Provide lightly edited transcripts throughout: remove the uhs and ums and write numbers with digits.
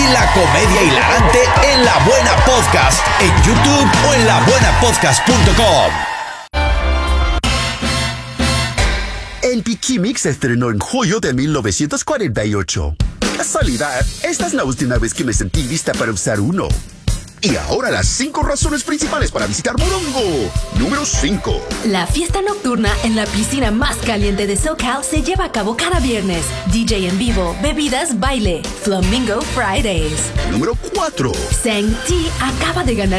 y la comedia hilarante en La Buena Podcast, en YouTube o en labuenapodcast.com. El Piquimix se estrenó en julio de 1948. Casualidad, esta es la última vez que me sentí lista para usar uno. Y ahora las 5 razones principales para visitar Morongo. Número 5. La fiesta nocturna en la piscina más caliente de SoCal se lleva a cabo cada viernes. DJ en vivo, bebidas, baile. Flamingo Fridays. Número 4. Sang-T acaba de ganar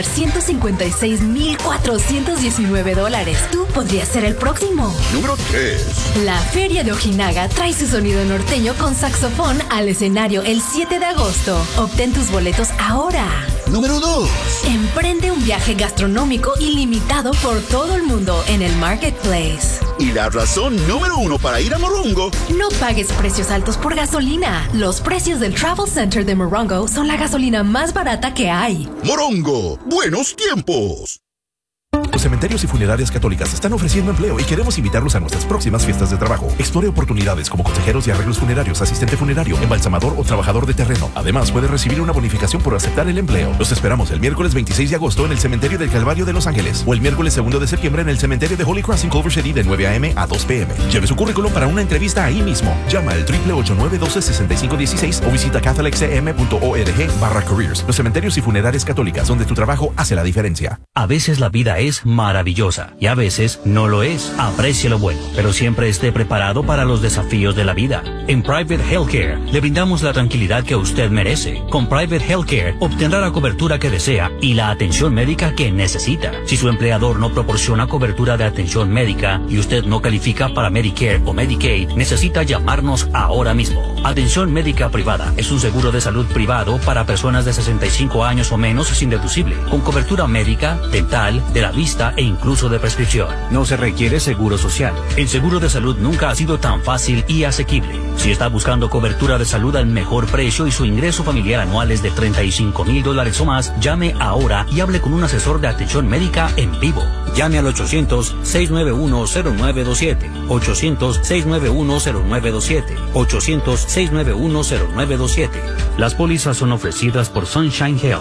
$156,419. Tú podrías ser el próximo. Número 3. La Feria de Ojinaga trae su sonido norteño con saxofón al escenario el 7 de agosto. Obtén tus boletos ahora. Número 2. Emprende un viaje gastronómico ilimitado por todo el mundo en el Marketplace. Y la razón número 1 para ir a Morongo. No pagues precios altos por gasolina. Los precios del Travel Center de Morongo son la gasolina más barata que hay. Morongo, buenos tiempos. Los cementerios y funerarias católicas están ofreciendo empleo y queremos invitarlos a nuestras próximas fiestas de trabajo. Explore oportunidades como consejeros y arreglos funerarios, asistente funerario, embalsamador o trabajador de terreno. Además, puede recibir una bonificación por aceptar el empleo. Los esperamos el miércoles 26 de agosto en el Cementerio del Calvario de Los Ángeles o el miércoles 2 de septiembre en el Cementerio de Holy Cross en Culver City de 9 a.m. a 2 p.m. Lleve su currículum para una entrevista ahí mismo. Llama al 888-912-6516 o visita catholiccm.org/careers. Los cementerios y funerarias católicas, donde tu trabajo hace la diferencia. A veces la vida es maravillosa y a veces no lo es. Aprecie lo bueno, pero siempre esté preparado para los desafíos de la vida. En Private Healthcare le brindamos la tranquilidad que usted merece. Con Private Healthcare obtendrá la cobertura que desea y la atención médica que necesita. Si su empleador no proporciona cobertura de atención médica y usted no califica para Medicare o Medicaid, necesita llamarnos ahora mismo. Atención médica privada es un seguro de salud privado para personas de 65 años o menos sin deducible, con cobertura médica, dental, de la vista e incluso de prescripción. No se requiere seguro social. El seguro de salud nunca ha sido tan fácil y asequible. Si está buscando cobertura de salud al mejor precio y su ingreso familiar anual es de $35,000 o más, llame ahora y hable con un asesor de atención médica en vivo. Llame al 800-691-0927. 800-691-0927. 800-691-0927. Las pólizas son ofrecidas por Sunshine Health.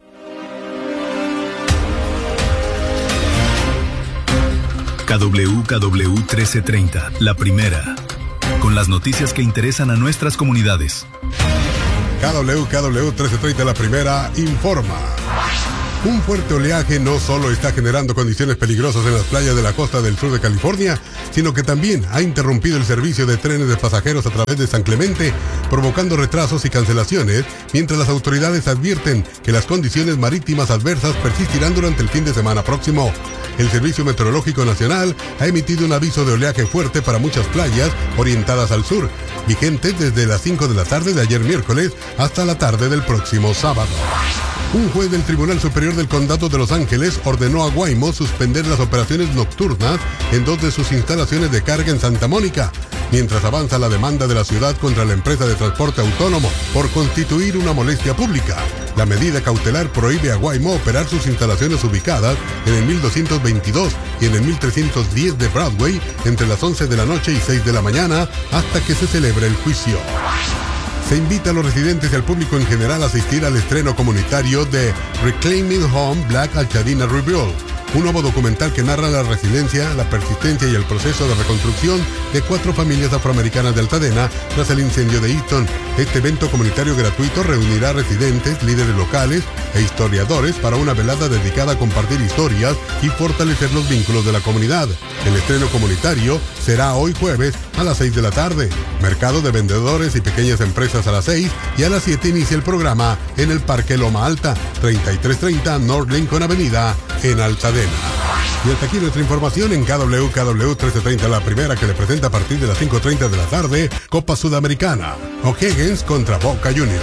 KWKW 1330, la primera, con las noticias que interesan a nuestras comunidades. KWKW 1330, la primera, informa. Un fuerte oleaje no solo está generando condiciones peligrosas en las playas de la costa del sur de California, sino que también ha interrumpido el servicio de trenes de pasajeros a través de San Clemente, provocando retrasos y cancelaciones, mientras las autoridades advierten que las condiciones marítimas adversas persistirán durante el fin de semana próximo. El Servicio Meteorológico Nacional ha emitido un aviso de oleaje fuerte para muchas playas orientadas al sur, vigentes desde las 5 de la tarde de ayer miércoles hasta la tarde del próximo sábado. Un juez del Tribunal Superior del Condado de Los Ángeles ordenó a Waymo suspender las operaciones nocturnas en 2 de sus instalaciones de carga en Santa Mónica, mientras avanza la demanda de la ciudad contra la empresa de transporte autónomo por constituir una molestia pública. La medida cautelar prohíbe a Waymo operar sus instalaciones ubicadas en el 1222 y en el 1310 de Broadway entre las 11 de la noche y 6 de la mañana hasta que se celebre el juicio. Se invita a los residentes y al público en general a asistir al estreno comunitario de Reclaiming Home Black Altadena Rebuild, un nuevo documental que narra la resiliencia, la persistencia y el proceso de reconstrucción de 4 familias afroamericanas de Altadena tras el incendio de Easton. Este evento comunitario gratuito reunirá residentes, líderes locales e historiadores para una velada dedicada a compartir historias y fortalecer los vínculos de la comunidad. El estreno comunitario será hoy jueves a las 6 de la tarde. Mercado de vendedores y pequeñas empresas a las 6 y a las 7 inicia el programa en el Parque Loma Alta, 3330 North Lincoln Avenida, en Altadena. Y hasta aquí nuestra información en KWKW 1330, la primera, que le presenta a partir de las 5:30 de la tarde, Copa Sudamericana, O'Higgins contra Boca Juniors.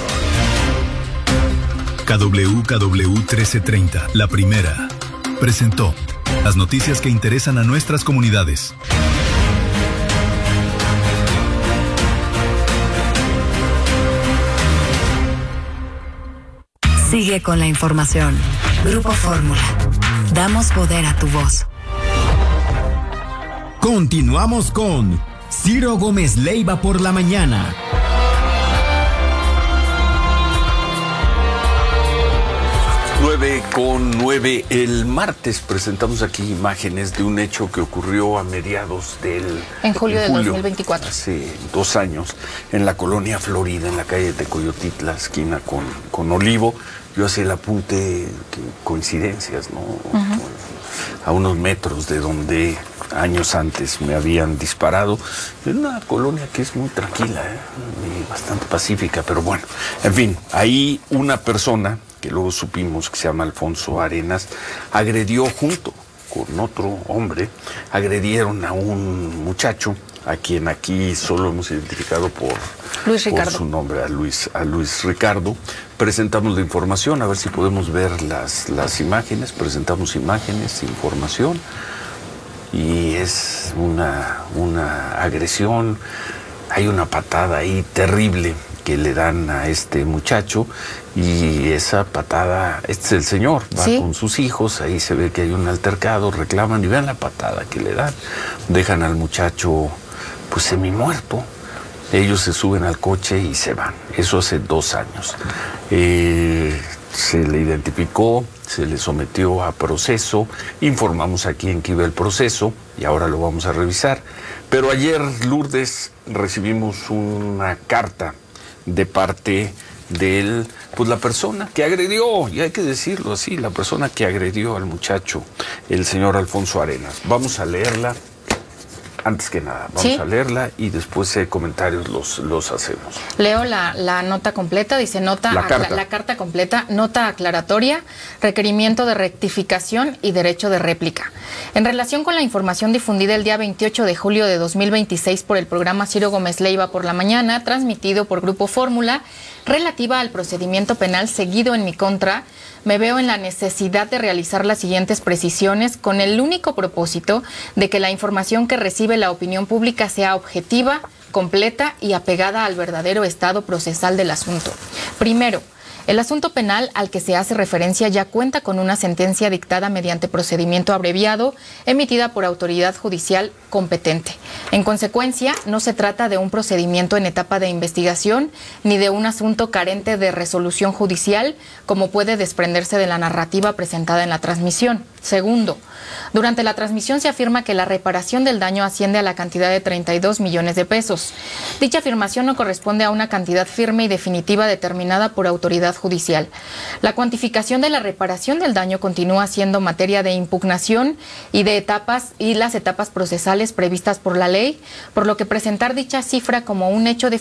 KWKW 1330, la primera, presentó las noticias que interesan a nuestras comunidades. Sigue con la información. Grupo Fórmula. Damos poder a tu voz. Continuamos con Ciro Gómez Leiva por la mañana. 9:09. El martes presentamos aquí imágenes de un hecho que ocurrió a mediados en julio del 2024. Hace 2 años, en la colonia Florida, en la calle de Coyotitla, esquina con Olivo. Yo hacía el apunte, que coincidencias, ¿no? A unos metros de donde años antes me habían disparado, en una colonia que es muy tranquila, y bastante pacífica, pero bueno, en fin, ahí una persona, que luego supimos que se llama Alfonso Arenas, agredió junto con otro hombre, agredieron a un muchacho, a quien aquí solo hemos identificado por su nombre, a Luis Ricardo. Presentamos la información, a ver si podemos ver las imágenes, presentamos imágenes, información, y es una agresión, hay una patada ahí terrible que le dan a este muchacho, y esa patada, este es el señor, va con sus hijos, ahí se ve que hay un altercado, reclaman y vean la patada que le dan, dejan al muchacho pues semimuerto. Ellos se suben al coche y se van. Eso hace 2 años. Se le identificó, se le sometió a proceso, informamos a quién que iba el proceso y ahora lo vamos a revisar. Pero ayer, Lourdes, recibimos una carta de parte de la persona que agredió, y hay que decirlo así, la persona que agredió al muchacho, el señor Alfonso Arenas. Vamos a leerla. Antes que nada, vamos a leerla y después comentarios los hacemos. Leo la nota completa, dice la carta completa, nota aclaratoria, requerimiento de rectificación y derecho de réplica. En relación con la información difundida el día 28 de julio de 2026 por el programa Ciro Gómez Leiva por la mañana, transmitido por Grupo Fórmula, relativa al procedimiento penal seguido en mi contra, me veo en la necesidad de realizar las siguientes precisiones con el único propósito de que la información que recibe la opinión pública sea objetiva, completa y apegada al verdadero estado procesal del asunto. Primero, el asunto penal al que se hace referencia ya cuenta con una sentencia dictada mediante procedimiento abreviado, emitida por autoridad judicial competente. En consecuencia, no se trata de un procedimiento en etapa de investigación ni de un asunto carente de resolución judicial, como puede desprenderse de la narrativa presentada en la transmisión. Segundo, durante la transmisión se afirma que la reparación del daño asciende a la cantidad de 32 millones de pesos. Dicha afirmación no corresponde a una cantidad firme y definitiva determinada por autoridad judicial. La cuantificación de la reparación del daño continúa siendo materia de impugnación y las etapas procesales previstas por la ley, por lo que presentar dicha cifra como un hecho